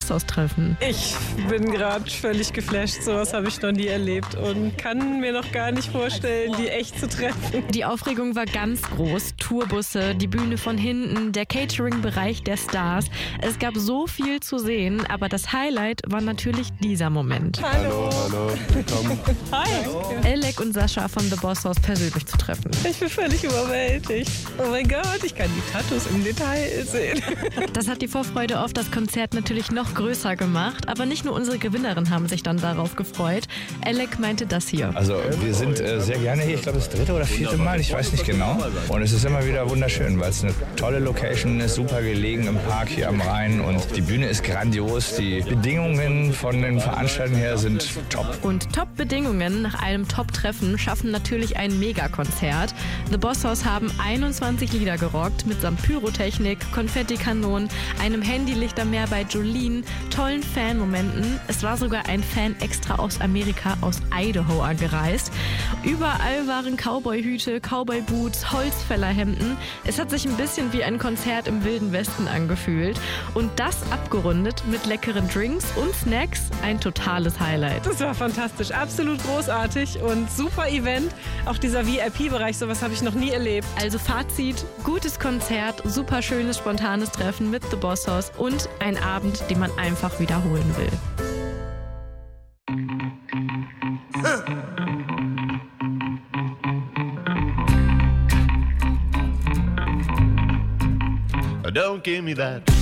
House treffen. Ich bin gerade völlig geflasht. Sowas habe ich noch nie erlebt und kann mir noch gar nicht vorstellen, die echt zu treffen. Die Aufregung war ganz groß. Tourbusse, die Bühne von hinten, der Catering-Bereich der Stars. Es gab so viel zu sehen, aber das Highlight war natürlich dieser Moment. Hallo. Willkommen. Hi. Elek und Sascha von The Boss House persönlich zu treffen. Ich bin völlig überwältigt. Oh mein Gott, ich kann die Tattoos im Detail sehen. Das hat die Vorfreude auf das Konzert natürlich noch größer gemacht, aber nicht nur unsere Gewinnerin haben sich dann darauf gefreut. Elek meinte das hier. Also wir sind sehr gerne hier, ich glaube das 3. oder 4. Mal, ich weiß nicht genau. Und es ist immer wieder wunderschön, weil es eine tolle Location ist, super gelegen im Park hier am Rhein und die Bühne ist grandios. Die Bedingungen von den Veranstaltungen her sind top. Und Top-Bedingungen nach einem Top-Treffen schaffen natürlich ein Megakonzert. The Boss House haben 21 Lieder gerockt, mitsamt Pyrotechnik, Konfettikanonen, einem Handylichtermeer bei Jolene, tollen Fanmomenten. Es war sogar ein Fan extra aus Amerika, aus Idaho angereist. Überall waren Cowboy-Hüte, Cowboy-Boots, Holzfällerhemden. Es hat sich ein bisschen wie ein Konzert im Wilden Westen angefühlt. Und das abgerundet mit leckeren Drinks und Snacks, ein totales Highlight. Das war fantastisch, absolut großartig und super Event. Auch dieser VIP-Bereich, sowas habe ich noch nie erlebt. Also Fazit, gutes Konzert, super schönes, spontanes Treffen mit The Boss House und ein Abend, den man einfach wiederholen will. Don't give me that